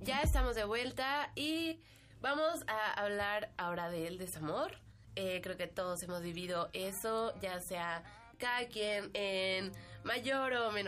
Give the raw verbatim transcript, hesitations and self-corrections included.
Ya estamos de vuelta y vamos a hablar ahora del desamor. Eh, creo que todos hemos vivido eso, ya sea cada quien en mayor o menor